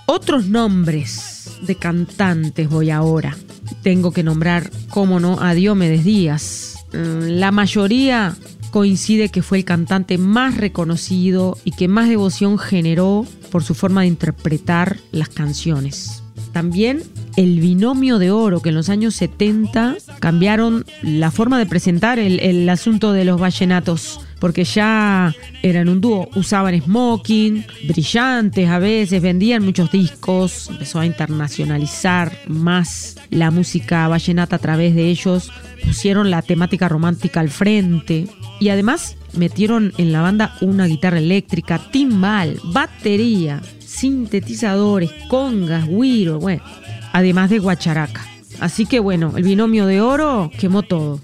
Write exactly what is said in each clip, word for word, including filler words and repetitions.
Otros nombres de cantantes voy ahora. Tengo que nombrar, cómo no, a Diomedes Díaz. La mayoría coincide que fue el cantante más reconocido y que más devoción generó por su forma de interpretar las canciones. También el binomio de oro, que en los años setenta cambiaron la forma de presentar el, el asunto de los vallenatos, porque ya eran un dúo, usaban smoking, brillantes a veces, vendían muchos discos, empezó a internacionalizar más la música vallenata a través de ellos, pusieron la temática romántica al frente y además metieron en la banda una guitarra eléctrica, timbal, batería, sintetizadores, congas, güiro, bueno, además de guacharaca. Así que bueno, el binomio de oro quemó todo.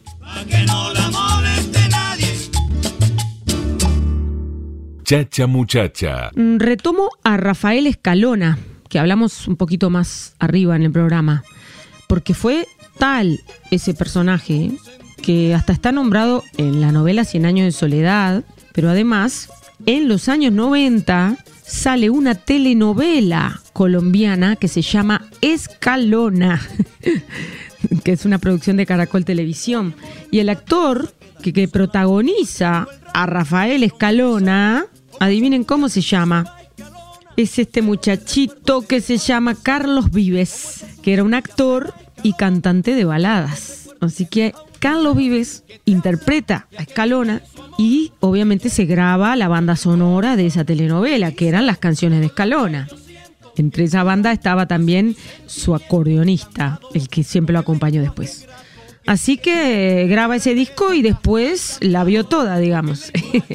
Chacha Muchacha. Retomo a Rafael Escalona, que hablamos un poquito más arriba en el programa, porque fue tal ese personaje que hasta está nombrado en la novela Cien años de soledad, pero además en los años noventa sale una telenovela colombiana que se llama Escalona, que es una producción de Caracol Televisión, y el actor que, que protagoniza a Rafael Escalona, adivinen cómo se llama. Es este muchachito que se llama Carlos Vives, que era un actor y cantante de baladas. Así que Carlos Vives interpreta a Escalona y obviamente se graba la banda sonora de esa telenovela, que eran las canciones de Escalona. Entre esa banda estaba también su acordeonista, el que siempre lo acompañó después. Así que graba ese disco y después la vio toda, digamos.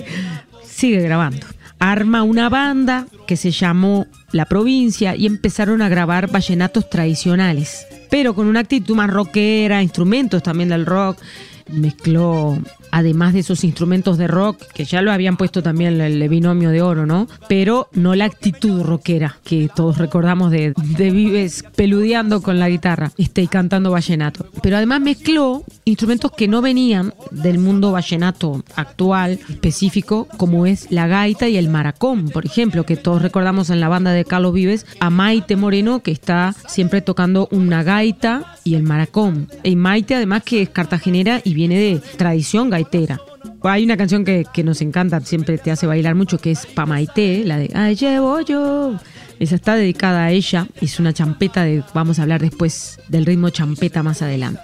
Sigue grabando. Arma una banda que se llamó La Provincia y empezaron a grabar vallenatos tradicionales, pero con una actitud más rockera, instrumentos también del rock. Mezcló, además de esos instrumentos de rock, que ya lo habían puesto también el binomio de oro, ¿no? Pero no la actitud rockera que todos recordamos de, de Vives peludeando con la guitarra este, y cantando vallenato. Pero además mezcló instrumentos que no venían del mundo vallenato actual, específico, como es la gaita y el maracón, por ejemplo, que todos recordamos en la banda de Carlos Vives a Maite Moreno, que está siempre tocando una gaita y el maracón. Y Maite, además, que es cartagenera y viene de tradición gaitera. Hay una canción que, que nos encanta, siempre te hace bailar mucho, que es Pa' Maite, la de Ay, llevo yo. Esa está dedicada a ella, es una champeta, de, vamos a hablar después del ritmo champeta más adelante.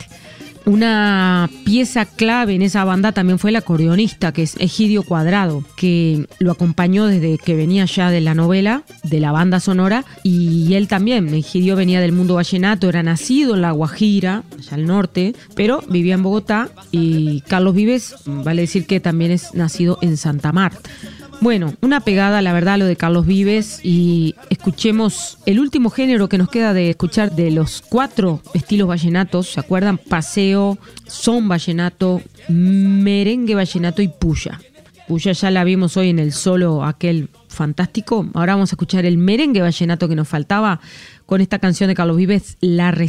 Una pieza clave en esa banda también fue el acordeonista, que es Egidio Cuadrado, que lo acompañó desde que venía ya de la novela, de la banda sonora, y él también. Egidio venía del mundo vallenato, era nacido en La Guajira, allá al norte, pero vivía en Bogotá, y Carlos Vives, vale decir que también es nacido en Santa Marta. Bueno, una pegada, la verdad, lo de Carlos Vives, y escuchemos el último género que nos queda de escuchar de los cuatro estilos vallenatos, ¿se acuerdan? Paseo, son vallenato, merengue vallenato y puya. Puya ya la vimos hoy en el solo aquel fantástico. Ahora vamos a escuchar el merengue vallenato que nos faltaba con esta canción de Carlos Vives, La Receta.